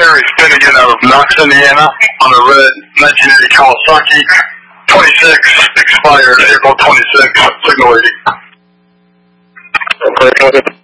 Terry Finnegan out of Knox, Indiana, on a red 1980 Kawasaki, 26, expired April 26, signal 80. Okay,